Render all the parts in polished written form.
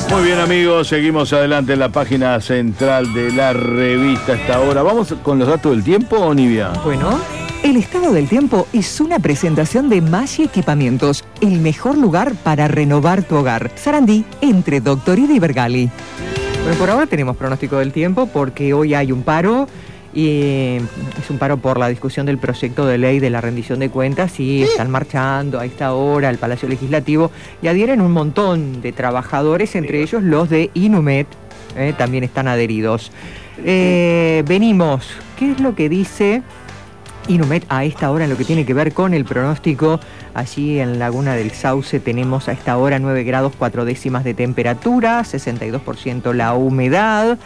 Muy bien, amigos, seguimos adelante en la página central de la revista a esta hora. ¿Vamos con los datos del tiempo, Nivia? Bueno, el estado del tiempo es una presentación de Maggi Equipamientos, el mejor lugar para renovar tu hogar. Sarandí, entre Doctorida y Bergali. Bueno, por ahora tenemos pronóstico del tiempo porque hoy hay un paro. Y es un paro por la discusión del proyecto de ley de la rendición de cuentas y están marchando a esta hora al Palacio Legislativo y adhieren un montón de trabajadores, entre ellos los de Inumet, también están adheridos. Venimos, ¿qué es lo que dice Inumet a esta hora en lo que tiene que ver con el pronóstico? Allí en Laguna del Sauce tenemos a esta hora 9 grados 4 décimas de temperatura, 62% la humedad.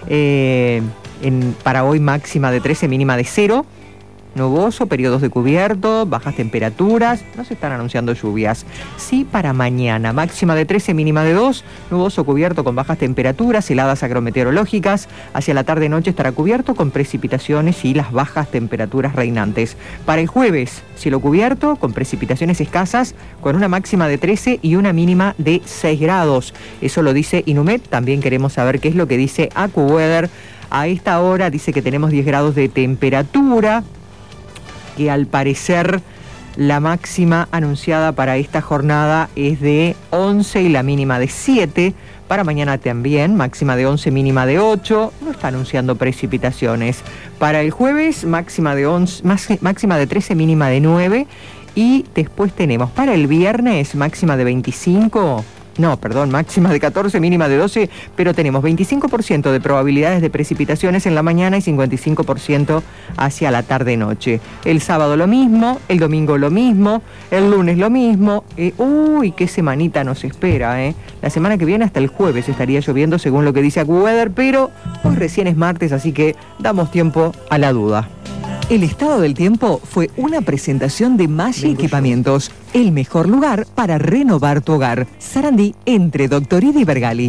Para hoy máxima de 13, mínima de 0, nuboso, periodos de cubierto, bajas temperaturas, no se están anunciando lluvias. Sí, para mañana, máxima de 13, mínima de 2, nuboso, cubierto con bajas temperaturas, heladas agrometeorológicas. Hacia la tarde-noche estará cubierto con precipitaciones y las bajas temperaturas reinantes. Para el jueves, cielo cubierto con precipitaciones escasas, con una máxima de 13 y una mínima de 6 grados. Eso lo dice Inumet. También queremos saber qué es lo que dice AccuWeather. A esta hora dice que tenemos 10 grados de temperatura, que al parecer la máxima anunciada para esta jornada es de 11 y la mínima de 7. Para mañana también, máxima de 11, mínima de 8. No está anunciando precipitaciones. Para el jueves, máxima de 13, mínima de 9. Y después tenemos para el viernes, máxima de 25. Máxima de 14, mínima de 12, pero tenemos 25% de probabilidades de precipitaciones en la mañana y 55% hacia la tarde-noche. El sábado lo mismo, el domingo lo mismo, el lunes lo mismo. Qué semanita nos espera, La semana que viene hasta el jueves estaría lloviendo según lo que dice AccuWeather, pero hoy recién es martes, así que damos tiempo a la duda. El estado del tiempo fue una presentación de Maggi Equipamientos, el mejor lugar para renovar tu hogar. Sarandí, entre Doctorida y Bergali.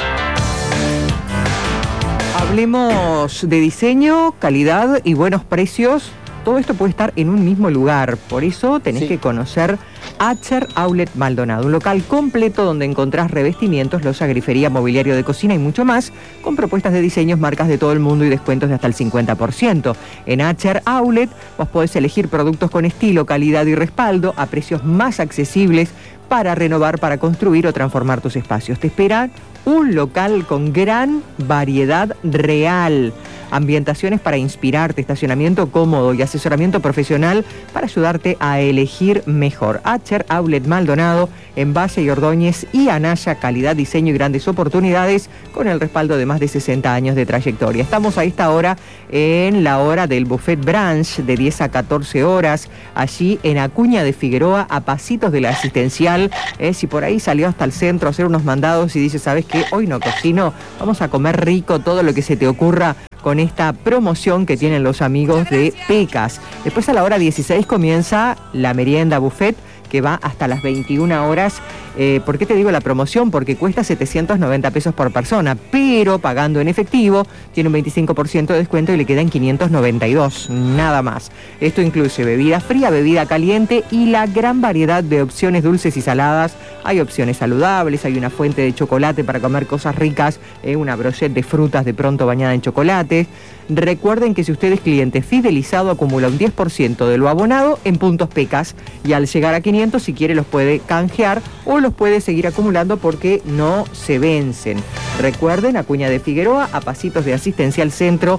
Hablemos de diseño, calidad y buenos precios. Todo esto puede estar en un mismo lugar, por eso tenés que conocer Acher Outlet Maldonado, un local completo donde encontrás revestimientos, loza, grifería, mobiliario de cocina y mucho más, con propuestas de diseños, marcas de todo el mundo y descuentos de hasta el 50%. En Acher Outlet vos podés elegir productos con estilo, calidad y respaldo a precios más accesibles para renovar, para construir o transformar tus espacios. Te espera un local con gran variedad real. Ambientaciones para inspirarte, estacionamiento cómodo y asesoramiento profesional para ayudarte a elegir mejor. Acher Outlet Maldonado, en Valle y Ordóñez y Anaya, calidad, diseño y grandes oportunidades con el respaldo de más de 60 años de trayectoria. Estamos a esta hora en la hora del Buffet Brunch de 10 a 14 horas, allí en Acuña de Figueroa, a pasitos de la Asistencial. Si por ahí salió hasta el centro a hacer unos mandados y dice, ¿sabes qué? Hoy no cocino, vamos a comer rico, todo lo que se te ocurra, con esta promoción que tienen los amigos de Pecas. Después a la hora 16 comienza la merienda buffet, que va hasta las 21 horas. ¿Por qué te digo la promoción? Porque cuesta 790 pesos por persona, pero pagando en efectivo tiene un 25% de descuento y le quedan 592, nada más. Esto incluye bebida fría, bebida caliente y la gran variedad de opciones dulces y saladas. Hay opciones saludables, hay una fuente de chocolate para comer cosas ricas, una brochette de frutas de pronto bañada en chocolate. Recuerden que si usted es cliente fidelizado, acumula un 10% de lo abonado en puntos Pecas y al llegar a 500, si quiere, los puede canjear o los puede seguir acumulando porque no se vencen. Recuerden, Acuña de Figueroa, a pasitos de Asistencial Centro,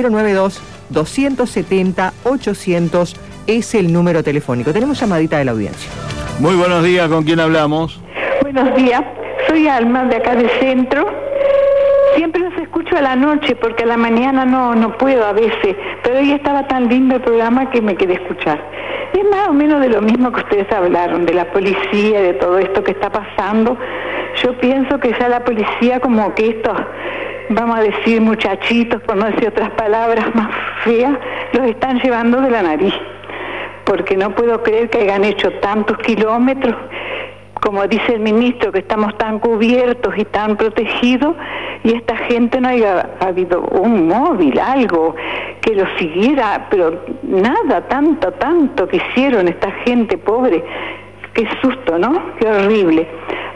092-270-800 es el número telefónico. Tenemos llamadita de la audiencia. Muy buenos días, ¿con quién hablamos? Buenos días, soy Alma de acá de Centro. Siempre los escucho a la noche porque a la mañana no puedo a veces, pero hoy estaba tan lindo el programa que me quedé escuchar. Es más o menos de lo mismo que ustedes hablaron, de la policía, de todo esto que está pasando. Yo pienso que ya la policía, como que estos, vamos a decir muchachitos, por no decir otras palabras más feas, los están llevando de la nariz. Porque no puedo creer que hayan hecho tantos kilómetros, como dice el ministro, que estamos tan cubiertos y tan protegidos, y esta gente no haya habido un móvil, algo que lo siguiera, pero nada, tanto que hicieron esta gente pobre. Qué susto, ¿no? Qué horrible.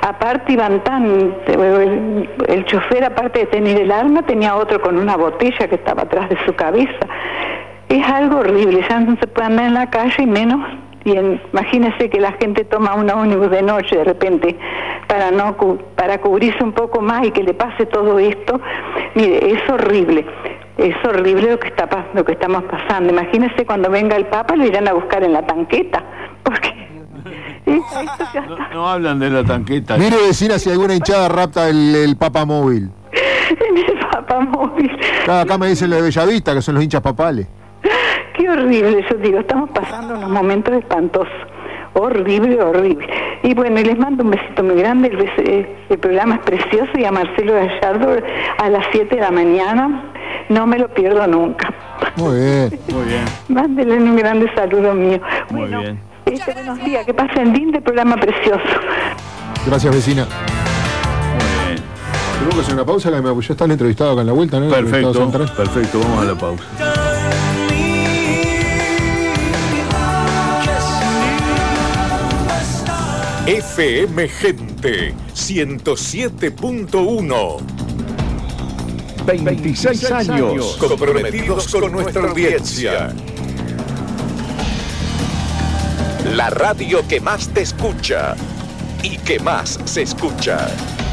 Aparte iban el chofer, aparte de tener el arma, tenía otro con una botella que estaba atrás de su cabeza. Es algo horrible, ya no se puede andar en la calle y menos. Imagínese que la gente toma un ómnibus de noche de repente para cubrirse un poco más y que le pase todo esto. Mire, es horrible lo que estamos pasando. Imagínese cuando venga el Papa, lo irán a buscar en la tanqueta, porque esto ya está. No hablan de la tanqueta. Mire, vecina, si alguna hinchada rapta el Papa Móvil. El Papa Móvil. Acá me dicen lo de Bellavista, que son los hinchas papales. Qué horrible, yo digo, estamos pasando unos momentos espantosos, horrible. Y bueno, y les mando un besito muy grande, el programa es precioso, y a Marcelo Gallardo a las 7 de la mañana, no me lo pierdo nunca. Muy bien. Mándenle un grande saludo mío. Muy bien. Buenos días, que pasen lindo programa precioso. Gracias, vecina. Muy bien. Tengo que hacer una pausa, yo estaba entrevistado acá en la vuelta, ¿no? Perfecto, vamos a la pausa. FM Gente 107.1. 26 años comprometidos con nuestra audiencia. La radio que más te escucha y que más se escucha.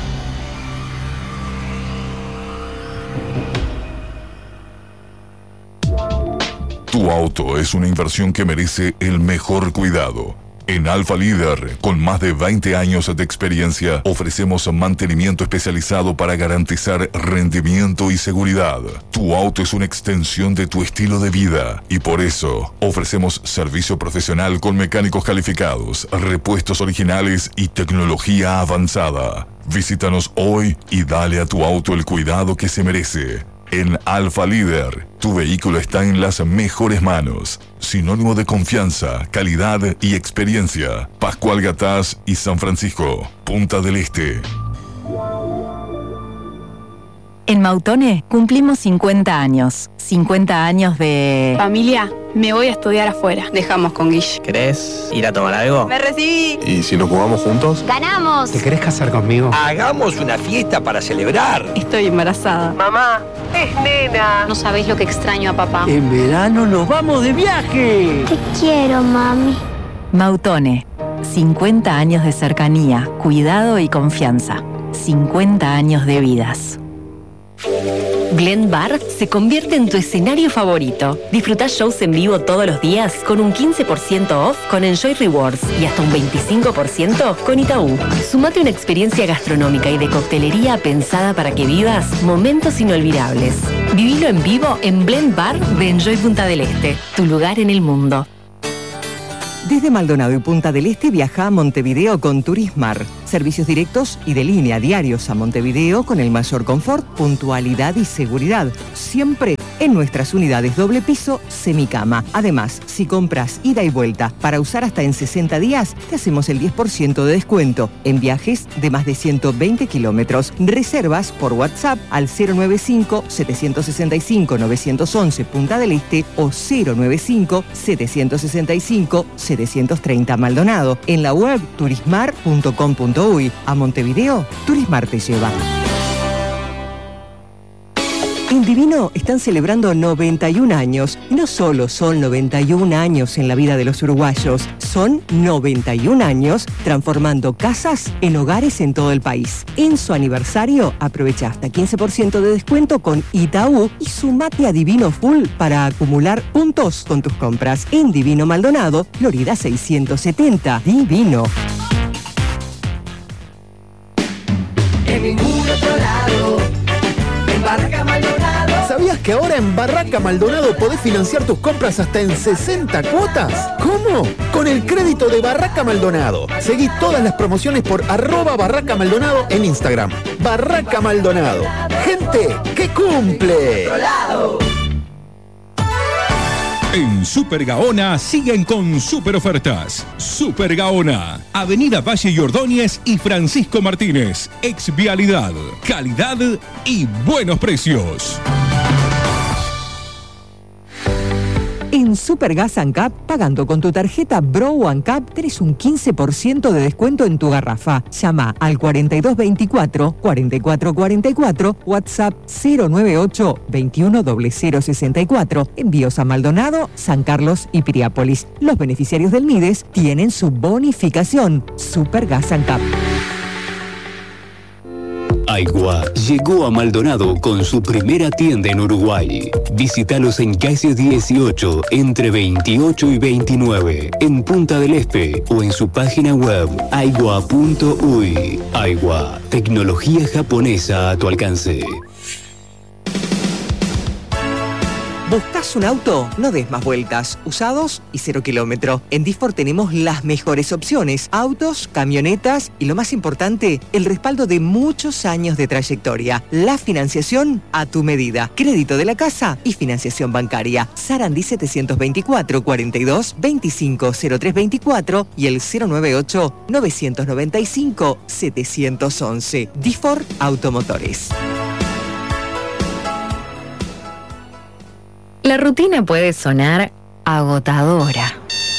Tu auto es una inversión que merece el mejor cuidado. En Alfa Líder, con más de 20 años de experiencia, ofrecemos mantenimiento especializado para garantizar rendimiento y seguridad. Tu auto es una extensión de tu estilo de vida y por eso ofrecemos servicio profesional con mecánicos calificados, repuestos originales y tecnología avanzada. Visítanos hoy y dale a tu auto el cuidado que se merece. En Alfa Líder, tu vehículo está en las mejores manos. Sinónimo de confianza, calidad y experiencia. Pascual Gatás y San Francisco, Punta del Este. En Mautone cumplimos 50 años. 50 años de... Familia, me voy a estudiar afuera. Dejamos con Guille. ¿Querés ir a tomar algo? ¡Me recibí! ¿Y si nos jugamos juntos? ¡Ganamos! ¿Te querés casar conmigo? Hagamos una fiesta para celebrar. Estoy embarazada. Mamá, es nena. No sabéis lo que extraño a papá. En verano nos vamos de viaje. Te quiero, mami. Mautone. 50 años de cercanía, cuidado y confianza. 50 años de vidas. Glen Bar se convierte en tu escenario favorito. Disfruta shows en vivo todos los días con un 15% off con Enjoy Rewards y hasta un 25% con Itaú. Sumate a una experiencia gastronómica y de coctelería pensada para que vivas momentos inolvidables. Vivilo en vivo en Blend Bar de Enjoy Punta del Este, tu lugar en el mundo. Desde Maldonado y Punta del Este viaja a Montevideo con Turismar. Servicios directos y de línea diarios a Montevideo con el mayor confort, puntualidad y seguridad. Siempre en nuestras unidades doble piso, semicama. Además, si compras ida y vuelta para usar hasta en 60 días, te hacemos el 10% de descuento en viajes de más de 120 kilómetros. Reservas por WhatsApp al 095-765-911 Punta del Este o 095-765-730 Maldonado. En la web turismar.com.uy. A Montevideo, Turismar te lleva. En Divino están celebrando 91 años. Y no solo son 91 años en la vida de los uruguayos, son 91 años transformando casas en hogares en todo el país. En su aniversario, aprovecha hasta 15% de descuento con Itaú y sumate a Divino Full para acumular puntos con tus compras. En Divino Maldonado, Florida 670. Divino. En ningún otro lado, en Barraca Maldonado. ¿Sabías que ahora en Barraca Maldonado podés financiar tus compras hasta en 60 cuotas? ¿Cómo? Con el crédito de Barraca Maldonado. Seguí todas las promociones por @Barraca Maldonado en Instagram. Barraca Maldonado. Gente que cumple. En Super Gaona siguen con super ofertas. Super Gaona, Avenida Valle y Ordóñez y Francisco Martínez. Ex Vialidad, calidad y buenos precios. En En Supergas ANCAP, pagando con tu tarjeta Bro ANCAP, tenés un 15% de descuento en tu garrafa. Llama al 4224-4444, WhatsApp 098-210064. Envíos a Maldonado, San Carlos y Piriápolis. Los beneficiarios del MIDES tienen su bonificación. Supergas ANCAP. Aigua llegó a Maldonado con su primera tienda en Uruguay. Visítalos en calle 18, entre 28 y 29, en Punta del Este, o en su página web aigua.uy. Aigua, tecnología japonesa a tu alcance. ¿Buscas un auto? No des más vueltas. Usados y 0 kilómetro. En Disfor tenemos las mejores opciones. Autos, camionetas y lo más importante, el respaldo de muchos años de trayectoria. La financiación a tu medida. Crédito de la casa y financiación bancaria. Sarandí 724 42 25 0324 y el 098 995 711. Disfor Automotores. La rutina puede sonar agotadora.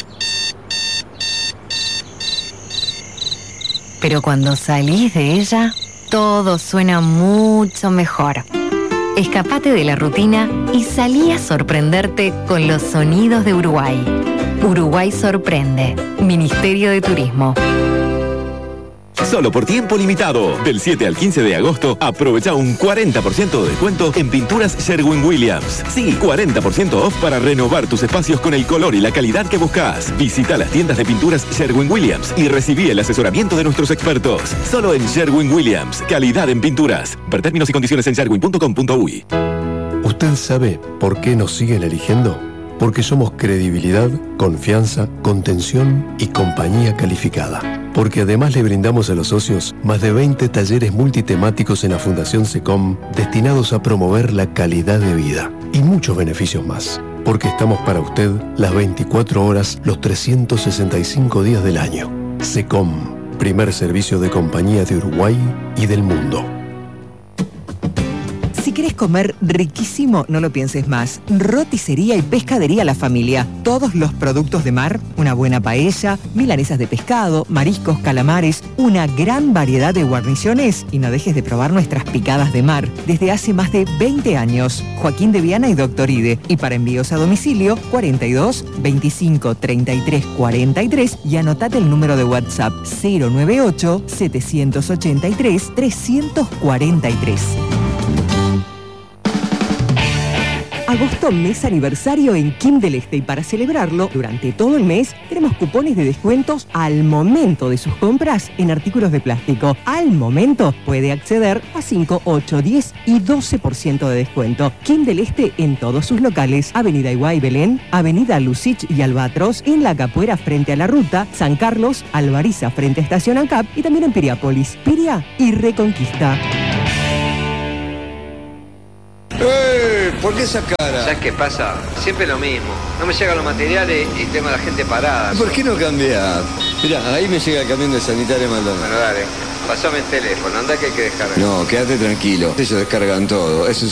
Pero cuando salís de ella, todo suena mucho mejor. Escapate de la rutina y salí a sorprenderte con los sonidos de Uruguay. Uruguay sorprende. Ministerio de Turismo. Solo por tiempo limitado. Del 7 al 15 de agosto, aprovecha un 40% de descuento en pinturas Sherwin-Williams. Sí, 40% off para renovar tus espacios con el color y la calidad que buscas. Visita las tiendas de pinturas Sherwin-Williams y recibí el asesoramiento de nuestros expertos. Solo en Sherwin-Williams. Calidad en pinturas. Ver términos y condiciones en sherwin.com.uy. ¿Usted sabe por qué nos siguen eligiendo? Porque somos credibilidad, confianza, contención y compañía calificada. Porque además le brindamos a los socios más de 20 talleres multitemáticos en la Fundación SECOM destinados a promover la calidad de vida y muchos beneficios más. Porque estamos para usted las 24 horas, los 365 días del año. SECOM, primer servicio de compañía de Uruguay y del mundo. Si querés comer riquísimo, no lo pienses más. Roticería y pescadería La Familia. Todos los productos de mar, una buena paella, milanesas de pescado, mariscos, calamares, una gran variedad de guarniciones. Y no dejes de probar nuestras picadas de mar. Desde hace más de 20 años. Joaquín de Viana y Doctor Ide. Y para envíos a domicilio, 42 25 33 43. Y anotate el número de WhatsApp 098 783 343. Agosto, mes aniversario en Kim del Este, y para celebrarlo, durante todo el mes, tenemos cupones de descuentos al momento de sus compras en artículos de plástico. Al momento puede acceder a 5, 8, 10 y 12% de descuento. Kim del Este en todos sus locales. Avenida Iguay Belén, Avenida Lucich y Albatros, en La Capuera frente a la ruta, San Carlos, Alvariza frente a Estación ANCAP y también en Piriápolis, Piria y Reconquista. ¿Por qué esa cara? ¿Sabes qué pasa? Siempre lo mismo. No me llegan los materiales y tengo a la gente parada. ¿Por qué no cambiar? Mirá, ahí me llega el camión de Sanitario Maldonado. Bueno, dale. Pasame el teléfono. Anda que hay que descargar. No, quédate tranquilo. Ellos descargan todo. Eso es